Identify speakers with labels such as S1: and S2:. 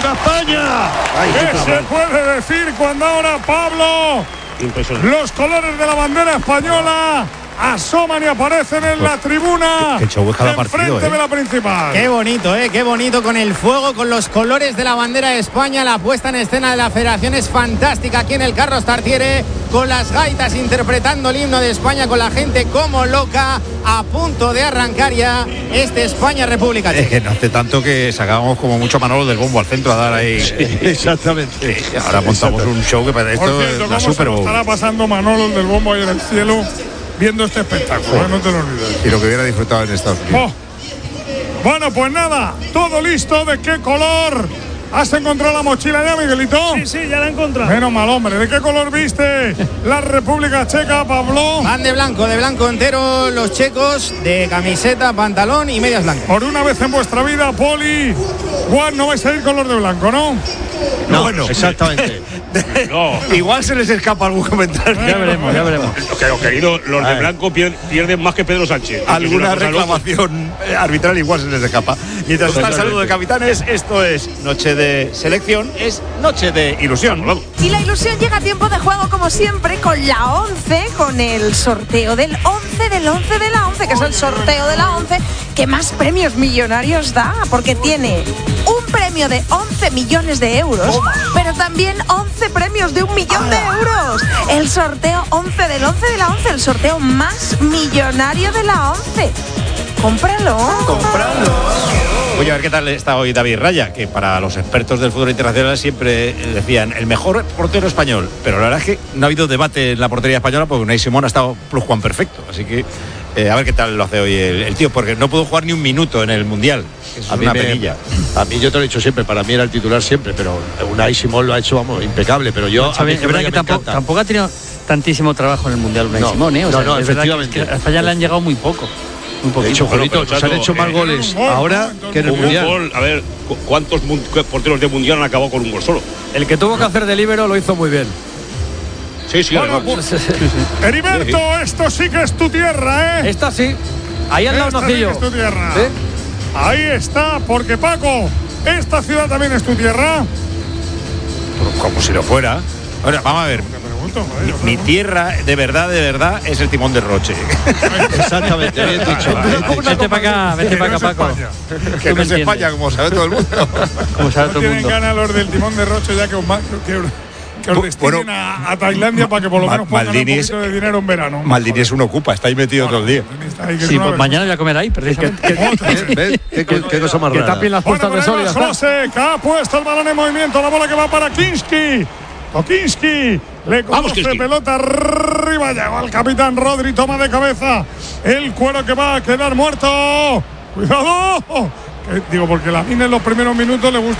S1: ¡Viva España!
S2: ¿Qué se puede decir cuando ahora, Pablo, los colores de la bandera española asoman y aparecen en la tribuna enfrente de la principal?
S3: Qué bonito, con el fuego, con los colores de la bandera de España. La puesta en escena de la Federación es fantástica aquí en el Carlos Tartiere, con las gaitas interpretando el himno de España, con la gente como loca, a punto de arrancar ya este España-República Checa.
S4: Es que no hace tanto que sacábamos como mucho Manolo del bombo al centro a dar ahí.
S1: Sí, exactamente.
S4: Ahora montamos un show que parece esto
S2: cierto,
S4: la Super Bowl.
S2: Estará pasando Manolo del bombo ahí en el cielo viendo este espectáculo, no te lo olvides.
S4: Y lo que hubiera disfrutado en Estados Unidos.
S2: Bueno, pues nada, todo listo. ¿De qué color has encontrado la mochila ya, Miguelito?
S5: Sí, ya la he encontrado.
S2: Menos mal, hombre. ¿De qué color viste la República Checa, Pablo?
S3: Van de blanco entero los checos, de camiseta, pantalón y medias blancas.
S2: Por una vez en vuestra vida, Poli, Juan, no vais a ir color de blanco, ¿no?
S1: No, bueno, exactamente.
S4: No. Igual se les escapa algún comentario.
S5: Ya veremos.
S6: Querido, los de blanco pierden más que Pedro Sánchez.
S4: Alguna reclamación arbitral igual se les escapa. Mientras está el saludo de capitanes, esto es Noche de Selección, es Noche de Ilusión.
S7: Y la ilusión llega a tiempo de juego, como siempre, con la 11, con el sorteo del 11 de la 11, que es el sorteo de la 11 que más premios millonarios da, porque tiene un premio de 11 millones de euros, pero también 11 premios de 1 millón de euros. El sorteo 11 del 11 de la 11, el sorteo más millonario de la 11. ¡Cómpralo!
S4: Voy a ver qué tal está hoy David Raya, que para los expertos del fútbol internacional siempre decían el mejor portero español, pero la verdad es que no ha habido debate en la portería española porque Unai Simón ha estado plus Juan perfecto, así que a ver qué tal lo hace hoy el tío, porque no pudo jugar ni un minuto en el Mundial. Es una penilla.
S1: A mí yo te lo he dicho siempre, para mí era el titular siempre, pero Unai Simón lo ha hecho, vamos, impecable, pero yo...
S5: Es verdad que tampoco ha tenido tantísimo trabajo en el Mundial Unai Simón, ¿eh?
S1: Efectivamente.
S5: A España le han llegado muy poco.
S1: De hecho, Julito, nos han hecho más goles ahora que en el Mundial.
S6: Gol, a ver, ¿cuántos porteros de Mundial han acabado con un gol solo?
S5: El que tuvo que hacer de líbero lo hizo muy bien.
S6: Sí,
S2: bueno, pues, Heriberto, esto sí que es tu tierra, ¿eh?
S5: Esta sí. Ahí al lado Nocillo.
S2: Sí que es tu tierra.
S5: ¿Sí?
S2: Ahí está, porque Paco, esta ciudad también es tu tierra.
S4: Como si lo fuera. Ahora, vamos a ver. Mi tierra, de verdad, es el Timón de Roche.
S1: Exactamente, bien dicho.
S5: Vete para acá, Paco.
S4: Que no es España, como sabe todo el mundo.
S5: Como sabe todo el
S2: tienen
S5: mundo.
S2: ganas los del Timón de Roche ya que os destinen a Tailandia para que por lo menos pongan un poquito de dinero en verano.
S4: Maldini es un ocupa, está ahí metido todo el día.
S5: Sí, pues mañana voy a comer ahí, precisamente.
S1: ¿Qué cosa más rara?
S5: Que tapien las puestas de sol y ya está.
S2: José, que ha puesto el balón en movimiento, la bola que va para Kinski. Tokinski le conoce pelota arriba, llegó al capitán Rodri, toma de cabeza el cuero que va a quedar muerto. Cuidado, digo, porque la mina en los primeros minutos le gusta